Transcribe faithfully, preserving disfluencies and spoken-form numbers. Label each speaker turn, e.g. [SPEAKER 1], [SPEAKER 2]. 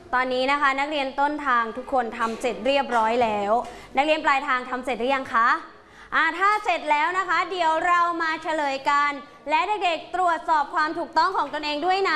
[SPEAKER 1] ตอนนี้นะคะนักเรียนต้นทางทุกคนทำเสร็จเรียบร้อยแล้วนักเรียนปลายทางทำเสร็จหรือยังคะอ่าถ้าเสร็จแล้วนะคะเดี๋ยวเรามาเฉลยกันและเด็กๆตรวจสอบความถูกต้องของตนเองด้วยนะ